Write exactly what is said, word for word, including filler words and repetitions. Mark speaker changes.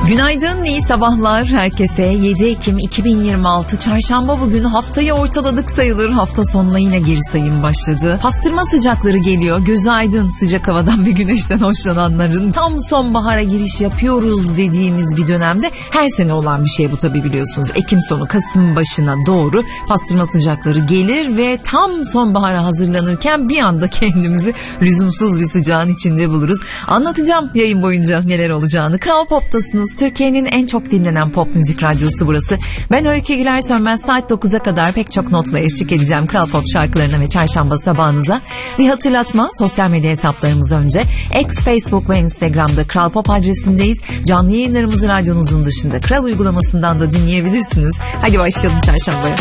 Speaker 1: Günaydın, iyi sabahlar herkese. yedi Ekim iki bin yirmi altı Çarşamba bugün, haftayı ortaladık sayılır. Hafta sonuna yine geri sayım başladı. Pastırma sıcakları geliyor. Gözü aydın, sıcak havadan ve güneşten hoşlananların tam sonbahara giriş yapıyoruz dediğimiz bir dönemde, her sene olan bir şey bu tabii, biliyorsunuz. Ekim sonu Kasım başına doğru pastırma sıcakları gelir ve tam sonbahara hazırlanırken bir anda kendimizi lüzumsuz bir sıcağın içinde buluruz. Anlatacağım yayın boyunca neler olacağını. Kral Pop'tasınız. Türkiye'nin en çok dinlenen pop müzik radyosu burası. Ben Öykü Güler Sönmez, saat dokuza kadar pek çok notla eşlik edeceğim Kral Pop şarkılarına ve çarşamba sabahınıza. Bir hatırlatma, sosyal medya hesaplarımız önce. X, Facebook ve Instagram'da Kral Pop adresindeyiz. Canlı yayınlarımızı radyonuzun dışında Kral uygulamasından da dinleyebilirsiniz. Hadi başlayalım çarşambaya.